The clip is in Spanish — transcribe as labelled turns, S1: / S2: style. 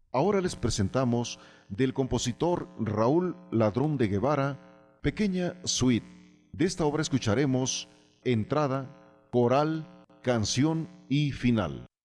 S1: Ahora les presentamos del compositor Raúl Ladrón de Guevara, Pequeña Suite. De esta obra escucharemos entrada, coral, canción y final.